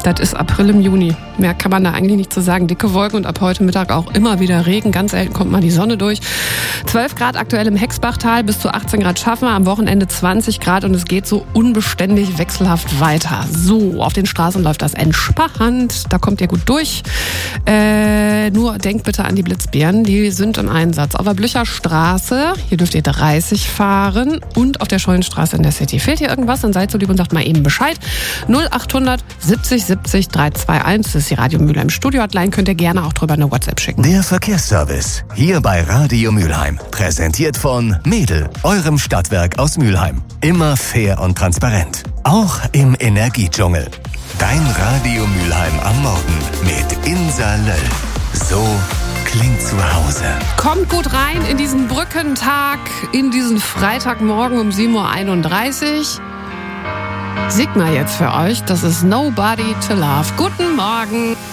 Das ist April im Juni. Mehr kann man da eigentlich nicht zu sagen. Dicke Wolken und ab heute Mittag auch immer wieder Regen. Ganz selten kommt mal die Sonne durch. 12 Grad aktuell im Hexbachtal, bis zu 18 Grad schaffen wir. Am Wochenende 20 Grad und es geht so unbeständig wechselhaft weiter. So, auf den Straßen läuft das entspannt. Da kommt ihr gut durch. Nur denkt bitte an die Blitzbären. Die sind im Einsatz. Auf der Blücher Straße, hier dürft ihr 30 fahren. Und auf der Scheunenstraße in der City. Fehlt hier irgendwas, dann seid so lieb und sagt mal eben Bescheid. 0800 70 70 321. Das ist die Radio Mülheim Studio-Hotline. Könnt ihr gerne auch drüber eine WhatsApp schicken. Der Verkehrsservice. Hier bei Radio Mülheim. Präsentiert von Mädel, eurem Stadtwerk aus Mülheim. Immer fair und transparent. Auch im Energiedschungel. Dein Radio Mülheim am Morgen mit Insa Löll. So klingt zu Hause. Kommt gut rein in diesen Brückentag, in diesen Freitagmorgen um 7.31 Uhr. Sigma jetzt für euch. Das ist Nobody to Love. Guten Morgen.